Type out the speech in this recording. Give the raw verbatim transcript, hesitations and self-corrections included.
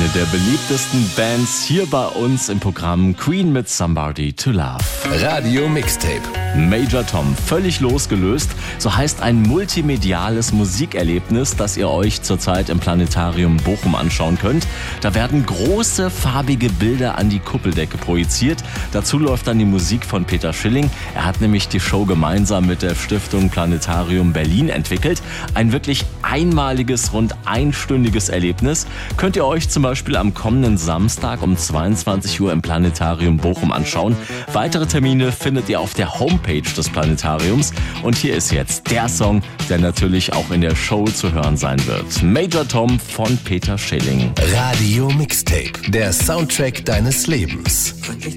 Eine der beliebtesten Bands hier bei uns im Programm, Queen mit Somebody to Love. Radio Mixtape. Major Tom, völlig losgelöst. So heißt ein multimediales Musikerlebnis, das ihr euch zurzeit im Planetarium Bochum anschauen könnt. Da werden große farbige Bilder an die Kuppeldecke projiziert. Dazu läuft dann die Musik von Peter Schilling. Er hat nämlich die Show gemeinsam mit der Stiftung Planetarium Berlin entwickelt. Ein wirklich einmaliges, rund einstündiges Erlebnis könnt ihr euch zum Beispiel am kommenden Samstag um zweiundzwanzig Uhr im Planetarium Bochum anschauen. Weitere Termine findet ihr auf der Homepage des Planetariums. Und hier ist jetzt der Song, der natürlich auch in der Show zu hören sein wird. Major Tom von Peter Schilling. Radio Mixtape, der Soundtrack deines Lebens. Wirklich